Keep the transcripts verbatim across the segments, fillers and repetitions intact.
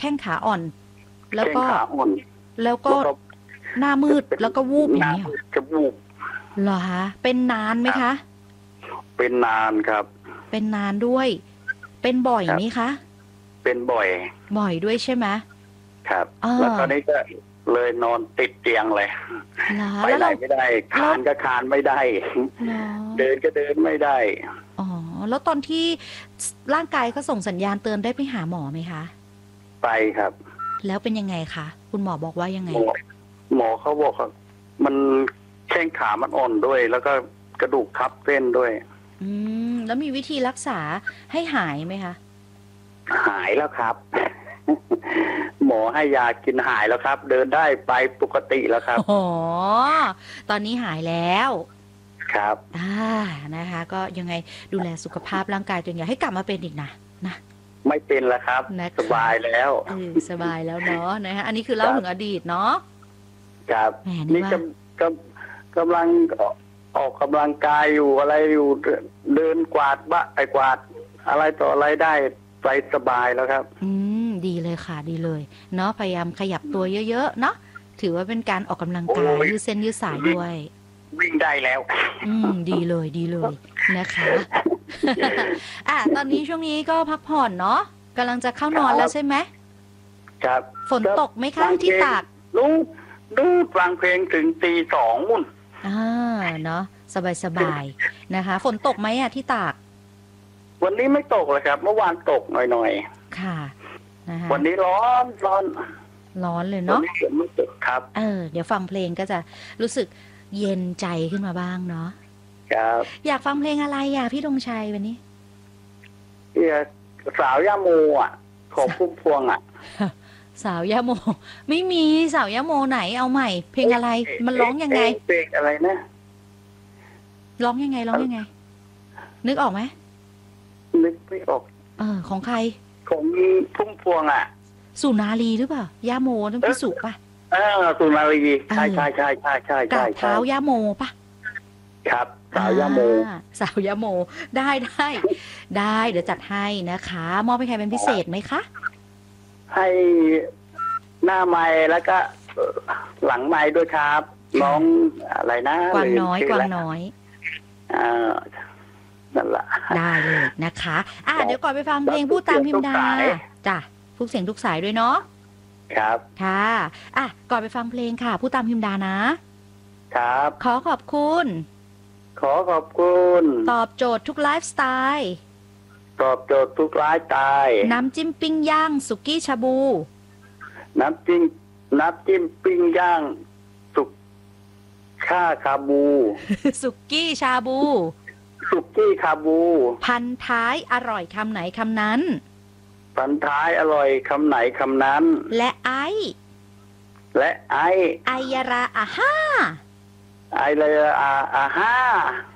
ข้งขาอ่อน แล้วแข้งก็ขาอ่อนแล้วก็แล้วก็หน้ามืดเป็นแล้วก็วูบอหย่างน้านี้เหรมือดจะวูบเหรอคะเป็นนานไหมครัคะบ เป็นนานครับเป็นนานด้วย เป็นบ่อยครับไหมคะเป็นบ่อยบ่อยด้วยใช่ไหมครับเออแล้วตอนนี้ก็เลยนอนติดเตียงเลยเหรอไปแล้วไหนเราไม่ได้คานก็คานไม่ได้เหรอเดินก็เดินไม่ได้อ๋อแล้วตอนที่ร่างกายเขาส่งสัญญาณเตือนได้ไปหาหมอไหมคะไปครับแล้วเป็นยังไงคะคุณหมอบอกว่ายังไงหมอหมอเขาบอกว่ามันแข้งขามันอ่อนด้วย แล้วก็กระดูกทับเส้นด้วยอืมแล้วมีวิธีรักษาให้หายไหมคะหายแล้วครับ หมอให้ยากินหายแล้วครับ เดินได้ไปปกติแล้วครับอ๋อตอนนี้หายแล้วครับอ่านะคะ ก็ยังไงดูแลสุขภาพร่างกายตัวเองอย่าให้กลับมาเป็นอีกนะนะไม่เป็นแล้วครับนะคะสบายแล้วเออสบายแล้วเนาะนะคะอันนี้คือเล่าครับถึงอดีตเนาะครับแหมนี่นี่ว่ากำกำกำลังออกกำลังกายอยู่อะไรอยู่เดินกวาดบะไอกวาด อะไรต่ออะไรได้ไปสบายแล้วครับอืมดีเลยค่ะดีเลยเนาะพยายามขยับตัวเยอะๆเนาะถือว่าเป็นการออกกำลังกายโอ้ยยืดเส้นยืดสายด้วยวิ่งได้แล้วอืมดีเลยดีเลยนะคะ อ่ะตอนนี้ช่วงนี้ก็พักผ่อนเนาะกำลังจะเข้านอนแล้วใช่ไหมครับฝนตกไหมคะที่ตากดูดูฟังเพลงถึงตีสองมุ่นอ่าเนาะสบายสบายๆนะคะ ฝนตกไหมอ่ะที่ตากวันนี้ไม่ตกเลยครับ เมื่อวานตกหน่อยค่ะนะคะๆ วันนี้ร้อนร้อนร้อนเลยวันเนาะนี้ฝนไม่ตกครับเออเดี๋ยวฟังเพลงก็จะรู้สึกเย็นใจขึ้นมาบ้างเนาะครับอยากฟังเพลงอะไรอ่ะพี่ธงชัยวันนี้เอียสาวย่าโมอ่ะ ของพุ่มพวงอ่ะสาวยาโม ไม่มีสาวยาโมไหนเอาใหม่ เพลงอะไรมันร้องยังไงเพลงอะไรนะร้องยังไงร้องยังไง นึกออกไหมนึกไม่ออกเออของใครของพุ่มพวงอ่ะสุนารีหรือเปล่ายาโมต้องพี่สุป่ะเออสุนารีใช่เออใช่ใช่ใช่ใช่กราใช่บเท้ายาโมป่ะครับสาวย่าโมอ่าสาวยาโมได้ได้ได้เดี๋ยวจัดให้นะคะมอบให้ใครเป็นพิเศษไหมคะให้หน้าไม้แล้วก็เอ่อหลังไม้ด้วยครับ น้องอะไรนะกวางน้อยลืมกวางชื่แล้วน้อยอ่านั่นแหละได้เลยนะคะอ่ะครับเดี๋ยวก่อนไปฟังเพลงพูดตามพิมดาทุกสายจ้ะทุกเสียงทุกสายด้วยเนาะครับค่ะอ่ะก่อนไปฟังเพลงค่ะพูดตามพิมดานะครับขอขอบคุณขอขอบคุณตอบโจทย์ทุกไลฟ์สไตล์ตอบโจทย์ทุกร้ายตายน้ำจิ้มปิ้งย่างสุกี้ชาบูน้ำจิ้มน้ำจิ้มปิ้งย่าง สุกข้าคาบูสุกี้ชาบูสุกี้คาบูพันท้ายอร่อยคำไหนคำนั้นพันท้ายอร่อยคำไหนคำนั้นและไอและไอไอยาราอาห้าไอเลยอาอาห้าร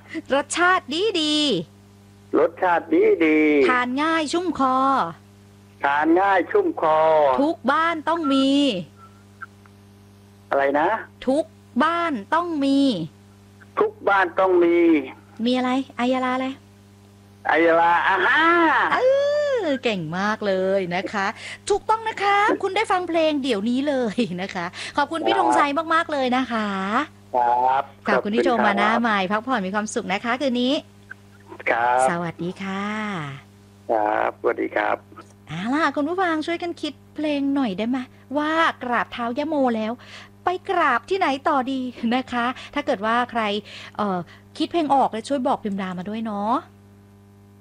สชาติดีดีรสชาติดีดีทานง่ายชุ่มคอทานง่ายชุ่มคอทุกบ้านต้องมีอะไรนะทุกบ้านต้องมีทุกบ้านต้องมีมีอะไรไอยาราอะไรไอลาอาห้าเออเก่งมากเลยนะคะ ถูกต้องนะคะ คุณได้ฟังเพลงเดี๋ยวนี้เลยนะคะ ขอบคุณพี่ธงชัยมากๆเลยนะคะครับขอบคุณที่โทรมาหน้าครับใหม่พักผ่อนมีความสุขนะคะคืนนี้ครับสวัสดีค่ะครับสวัสดีครับเอาล่ะคุณผู้ฟังช่วยกันคิดเพลงหน่อยได้ไหมว่ากราบเท้ายะโมแล้ว ไปกราบที่ไหนต่อดีนะคะ ถ้าเกิดว่าใครเอ่อคิดเพลงออกเลยช่วยบอกพิมพ์ดามาด้วยเนาะ